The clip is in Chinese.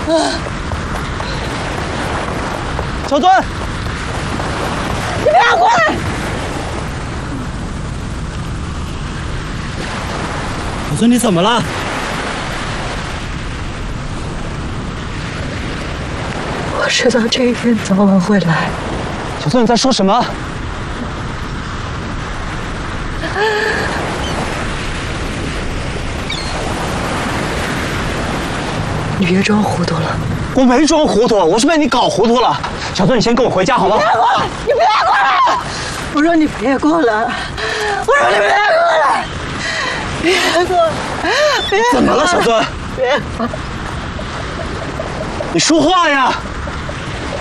小尊， 你不要过来！ 小尊，你怎么了？ 我知道这一天早晚会来。 小尊，你在说什么？ 你别装糊涂了。 我没装糊涂，我是被你搞糊涂了。小尊，你先跟我回家好吗？ 不要过来！你不要过来！我说你别过来！我说你别过来！别过来！别！ 怎么了，小尊？ 别！ 你说话呀！